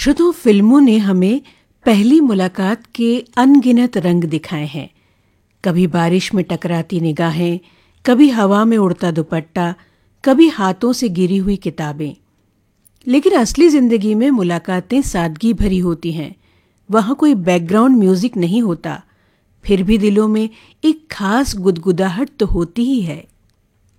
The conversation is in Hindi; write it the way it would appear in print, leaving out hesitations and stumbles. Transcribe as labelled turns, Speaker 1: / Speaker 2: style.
Speaker 1: श्रोताओं, फिल्मों ने हमें पहली मुलाकात के अनगिनत रंग दिखाए हैं। कभी बारिश में टकराती निगाहें, कभी हवा में उड़ता दुपट्टा, कभी हाथों से गिरी हुई किताबें। लेकिन असली जिंदगी में मुलाकातें सादगी भरी होती हैं। वहाँ कोई बैकग्राउंड म्यूजिक नहीं होता, फिर भी दिलों में एक खास गुदगुदाहट तो होती ही है।